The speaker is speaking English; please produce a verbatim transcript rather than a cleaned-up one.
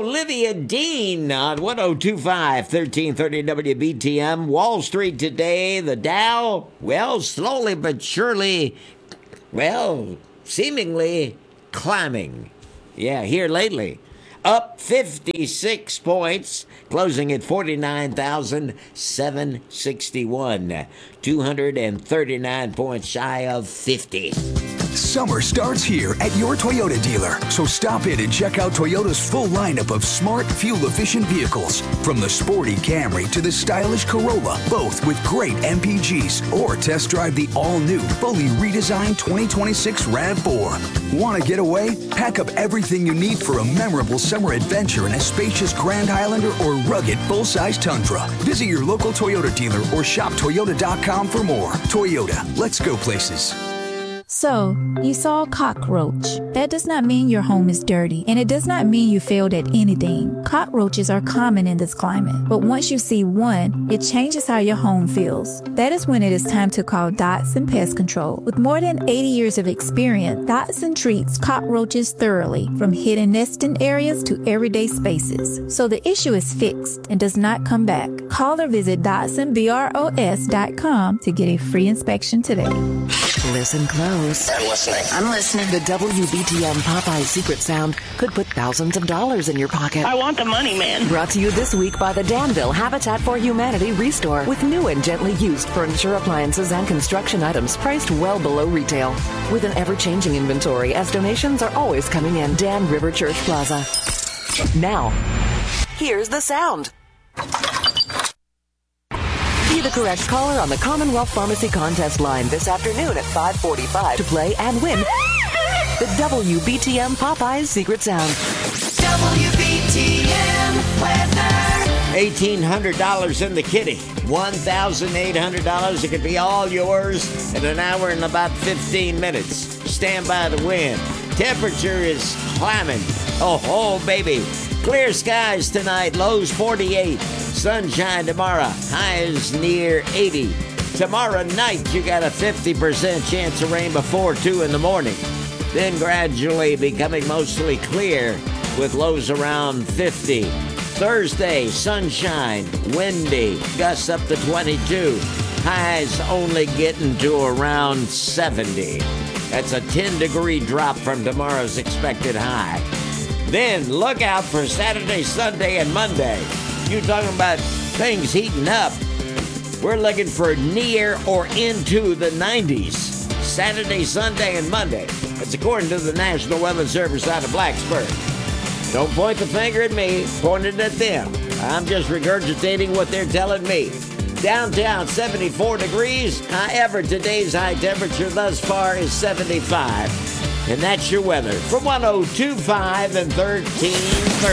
Olivia Dean on one oh two point five, thirteen thirty W B T M. Wall Street today, the Dow, well, slowly but surely, well, seemingly climbing. Yeah, here lately. Up fifty-six points, closing at forty-nine thousand seven hundred sixty-one. two hundred thirty-nine points shy of fifty. Summer starts here at your Toyota dealer, so stop in and check out Toyota's full lineup of smart, fuel-efficient vehicles. From the sporty Camry to the stylish Corolla, both with great M P Gs. Or test drive the all-new, fully redesigned twenty twenty-six RAV four. Want to get away? Pack up everything you need for a memorable summer adventure in a spacious Grand Highlander or rugged full-size Tundra. Visit your local Toyota dealer or shop toyota dot com for more. Toyota, let's go places. So, you saw a cockroach. That does not mean your home is dirty, and it does not mean you failed at anything. Cockroaches are common in this climate, but once you see one, it changes how your home feels. That is when it is time to call Dotson Pest Control. With more than eighty years of experience, Dotson treats cockroaches thoroughly, from hidden nesting areas to everyday spaces. So the issue is fixed and does not come back. Call or visit Dotson Bros dot com to get a free inspection today. Listen close. I'm listening. I'm listening. The W B T M Popeye secret sound could put thousands of dollars in your pocket. I want the money, man. Brought to you this week by the Danville Habitat for Humanity Restore, with new and gently used furniture, appliances, and construction items priced well below retail. With an ever-changing inventory, as donations are always coming in. Dan River Church Plaza. Now, here's the sound. Be the correct caller on the Commonwealth Pharmacy Contest line this afternoon at five forty-five to play and win the W B T M Popeyes Secret Sound. W B T M weather. eighteen hundred dollars in the kitty. one thousand eight hundred dollars. It could be all yours in an hour and about fifteen minutes. Stand by the wind. Temperature is climbing. Oh, oh, baby. Clear skies tonight. Lows forty-eight. Sunshine tomorrow. Highs near eighty. Tomorrow night, you got a fifty percent chance of rain before two in the morning. Then gradually becoming mostly clear with lows around fifty. Thursday, sunshine, windy, gusts up to twenty-two. Highs only getting to around seventy. That's a ten degree drop from tomorrow's expected high. Then look out for Saturday, Sunday, and Monday. You talking about things heating up. We're looking for near or into the nineties. Saturday, Sunday, and Monday. That's according to the National Weather Service out of Blacksburg. Don't point the finger at me, point it at them. I'm just regurgitating what they're telling me. Downtown, seventy-four degrees. However, today's high temperature thus far is seventy-five. And that's your weather from one oh two point five and thirteen thirty.